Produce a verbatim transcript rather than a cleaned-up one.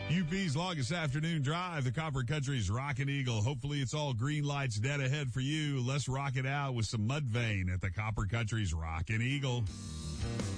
U P's longest afternoon drive, the Copper Country's Rockin' Eagle. Hopefully it's all green lights dead ahead for you. Let's rock it out with some Mudvayne at the Copper Country's Rockin' Eagle.